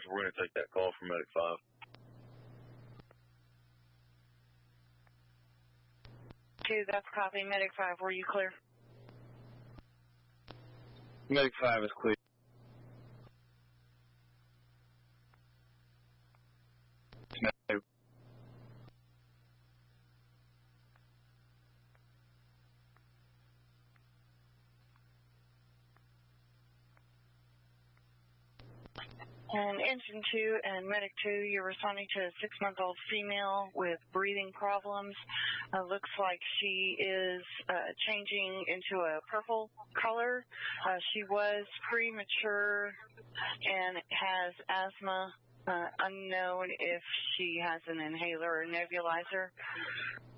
We're going to take that call from Medic 5. That's copy. Medic 5, were you clear? Medic 5 is clear. No. And Engine 2 and Medic 2, you're responding to a 6-month-old female with breathing problems. Looks like she is changing into a purple color. She was premature and has asthma. Unknown if she has an inhaler or nebulizer.